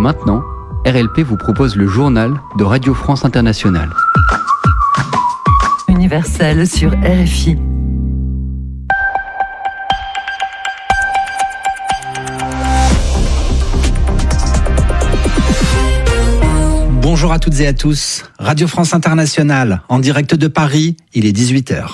maintenant, RLP vous propose le journal de Radio France Internationale. Universel sur RFI. Bonjour à toutes et à tous. Radio France Internationale, en direct de Paris, il est 18h.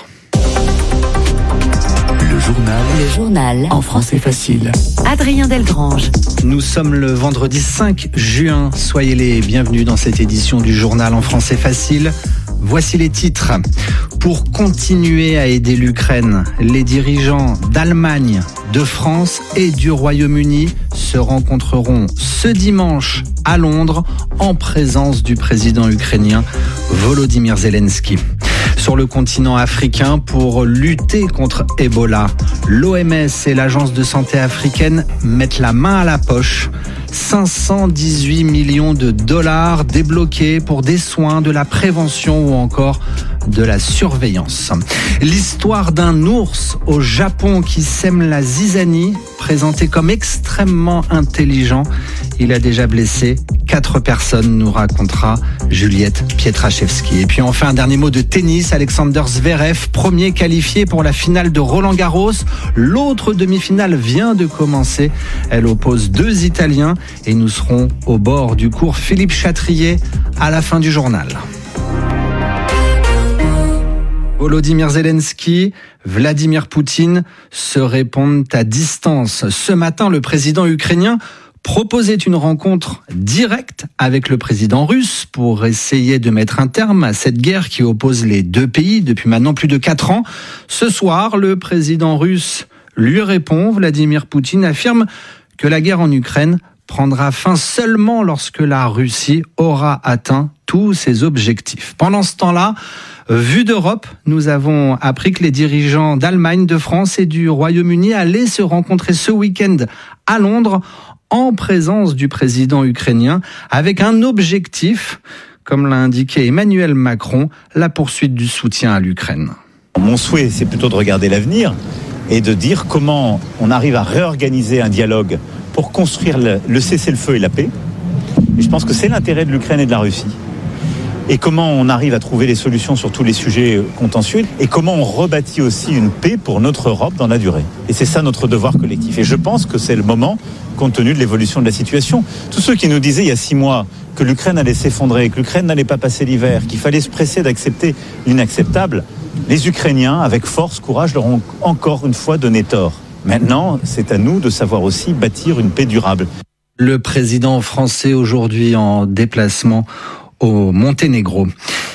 Le journal en français facile. Adrien Delgrange. Nous sommes le vendredi 5 juin. Soyez les bienvenus dans cette édition du journal en français facile. Voici les titres. Pour continuer à aider l'Ukraine, les dirigeants d'Allemagne, de France et du Royaume-Uni se rencontreront ce dimanche à Londres en présence du président ukrainien Volodymyr Zelensky. Sur le continent africain, pour lutter contre Ebola, l'OMS et l'Agence de santé africaine mettent la main à la poche. 518 millions de dollars débloqués pour des soins, de la prévention ou encore de la surveillance. L'histoire d'un ours au Japon qui sème la zizanie, présenté comme extrêmement intelligent. Il a déjà blessé 4 personnes, nous racontera Juliette Pietraszewski. Et puis enfin, un dernier mot de tennis. Alexander Zverev, premier qualifié pour la finale de Roland-Garros. L'autre demi-finale vient de commencer. Elle oppose 2 Italiens et nous serons au bord du cours Philippe Chatrier à la fin du journal. Volodymyr Zelensky, Vladimir Poutine se répondent à distance. Ce matin, le président ukrainien proposait une rencontre directe avec le président russe pour essayer de mettre un terme à cette guerre qui oppose les deux pays depuis maintenant plus de 4 ans. Ce soir, le président russe lui répond. Vladimir Poutine affirme que la guerre en Ukraine prendra fin seulement lorsque la Russie aura atteint tous ses objectifs. Pendant ce temps-là, vu d'Europe, nous avons appris que les dirigeants d'Allemagne, de France et du Royaume-Uni allaient se rencontrer ce week-end à Londres en présence du président ukrainien avec un objectif, comme l'a indiqué Emmanuel Macron, la poursuite du soutien à l'Ukraine. Mon souhait, c'est plutôt de regarder l'avenir et de dire comment on arrive à réorganiser un dialogue pour construire le cessez-le-feu et la paix. Et je pense que c'est l'intérêt de l'Ukraine et de la Russie. Et comment on arrive à trouver des solutions sur tous les sujets contentieux et comment on rebâtit aussi une paix pour notre Europe dans la durée. Et c'est ça notre devoir collectif. Et je pense que c'est le moment, compte tenu de l'évolution de la situation. Tous ceux qui nous disaient il y a 6 mois que l'Ukraine allait s'effondrer, que l'Ukraine n'allait pas passer l'hiver, qu'il fallait se presser d'accepter l'inacceptable, les Ukrainiens, avec force, courage, leur ont encore une fois donné tort. Maintenant, c'est à nous de savoir aussi bâtir une paix durable. Le président français aujourd'hui en déplacement au Monténégro.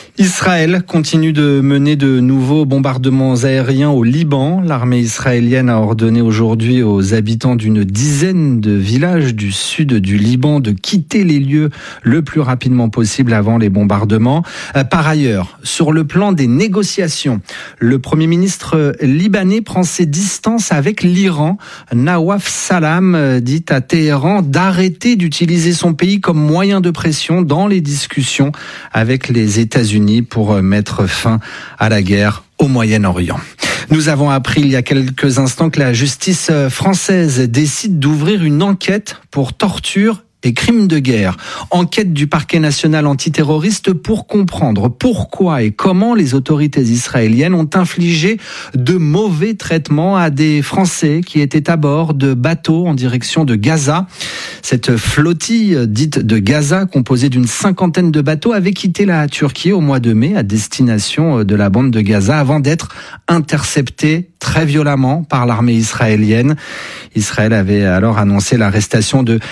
Israël continue de mener de nouveaux bombardements aériens au Liban. L'armée israélienne a ordonné aujourd'hui aux habitants d'une dizaine de villages du sud du Liban de quitter les lieux le plus rapidement possible avant les bombardements. Par ailleurs, sur le plan des négociations, le Premier ministre libanais prend ses distances avec l'Iran. Nawaf Salam dit à Téhéran d'arrêter d'utiliser son pays comme moyen de pression dans les discussions avec les États-Unis pour mettre fin à la guerre au Moyen-Orient. Nous avons appris il y a quelques instants que la justice française décide d'ouvrir une enquête pour torture et crimes de guerre. Enquête du parquet national antiterroriste pour comprendre pourquoi et comment les autorités israéliennes ont infligé de mauvais traitements à des Français qui étaient à bord de bateaux en direction de Gaza. Cette flottille dite de Gaza, composée d'une 50aine de bateaux, avait quitté la Turquie au mois de mai à destination de la bande de Gaza avant d'être interceptée très violemment par l'armée israélienne. Israël avait alors annoncé l'arrestation de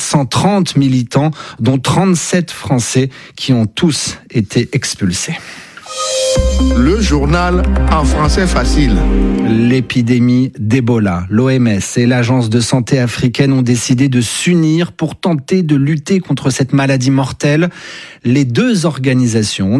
430 militants, dont 37 Français qui ont tous été expulsés. Le journal en français facile. L'épidémie d'Ebola, l'OMS et l'Agence de santé africaine ont décidé de s'unir pour tenter de lutter contre cette maladie mortelle. Les deux organisations ont